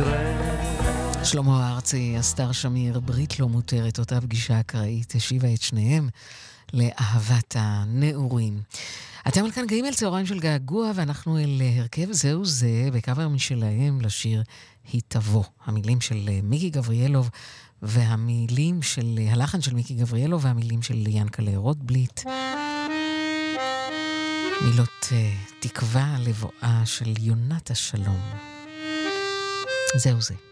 שלמה ארצי, אסתר שמיר, ברית לא מותרת, אותה פגישה אקראית, השיבה את שניהם לאהבת הנעורים. אתם על כאן גאים אל צהריים של געגוע, ואנחנו אל הרכב זהו זה, בקאבר משלהם לשיר היא תבוא. המילים של מיקי גבריאלוב, והמילים של הלחן של מיקי גבריאלוב, והמילים של ינקלה רוטבליט. מילות תקווה לבואה של יונת השלום. זהו זה.